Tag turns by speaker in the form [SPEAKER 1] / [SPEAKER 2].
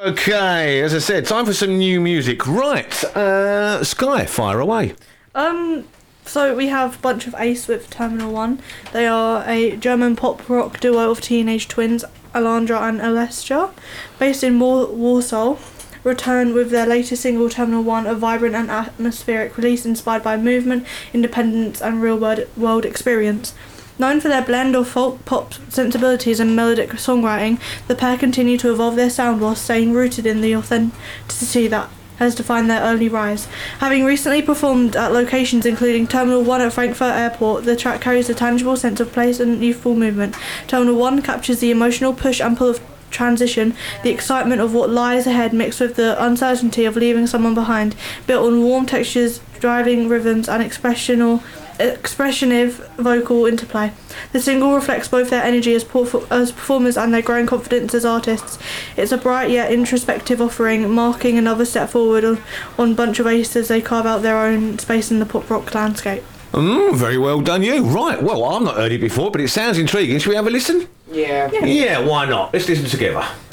[SPEAKER 1] Okay, as I said, time for some new music. Right, Sky, fire away.
[SPEAKER 2] So we have a bunch of Ace with Terminal 1. They are a German pop rock duo of teenage twins, Alandra and Alessia, based in Warsaw. Return with their latest single, Terminal 1, a vibrant and atmospheric release inspired by movement, independence and real-world experience. Known for their blend of folk pop sensibilities and melodic songwriting, the pair continue to evolve their sound while staying rooted in the authenticity that has defined their early rise. Having recently performed at locations including Terminal 1 at Frankfurt Airport, the track carries a tangible sense of place and youthful movement. Terminal 1 captures the emotional push and pull of transition, the excitement of what lies ahead mixed with the uncertainty of leaving someone behind, built on warm textures, driving rhythms and expressive vocal interplay. The single reflects both their energy as performers and their growing confidence as artists. It's a bright yet introspective offering, marking another step forward on Bunch of Ace as they carve out their own space in the pop rock landscape.
[SPEAKER 1] Very well done you. Right, well, I've not heard it before, but it sounds intriguing. Shall we have a listen?
[SPEAKER 3] Yeah.
[SPEAKER 1] Yeah, why not? Let's listen together.